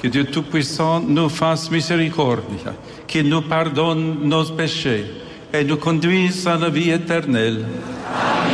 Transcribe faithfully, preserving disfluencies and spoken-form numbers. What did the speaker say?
Que Dieu Tout-Puissant nous fasse miséricorde, qu'il nous pardonne nos péchés et nous conduise à la vie éternelle.